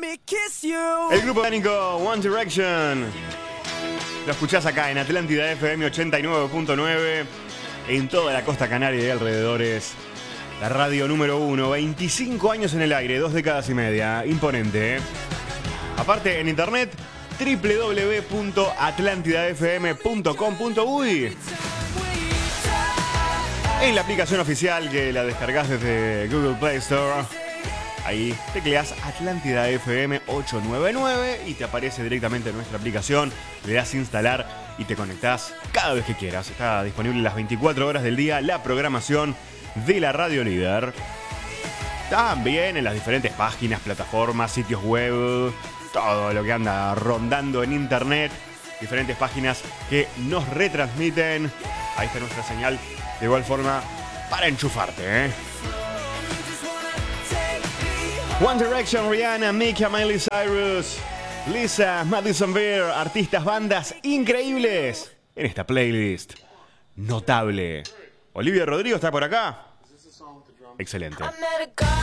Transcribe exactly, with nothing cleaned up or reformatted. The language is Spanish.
El grupo británico One Direction. Lo escuchás acá en Atlántida F M ochenta y nueve punto nueve. En toda la costa canaria y alrededores. La radio número uno. veinticinco años en el aire, dos décadas y media. Imponente, ¿eh? Aparte, en internet, doble u doble u doble u punto atlántida f m punto com punto u y. En la aplicación oficial que la descargas desde Google Play Store. Ahí tecleas Atlántida F M ochocientos noventa y nueve y te aparece directamente nuestra aplicación. Le das a instalar y te conectás cada vez que quieras. Está disponible las veinticuatro horas del día la programación de la Radio Líder. También en las diferentes páginas, plataformas, sitios web, todo lo que anda rondando en internet. Diferentes páginas que nos retransmiten. Ahí está nuestra señal. De igual forma, para enchufarte, ¿eh? One Direction, Rihanna, Mika, Miley Cyrus, Lisa, Madison Beer, artistas, bandas increíbles en esta playlist notable. Olivia Rodrigo está por acá. Excelente.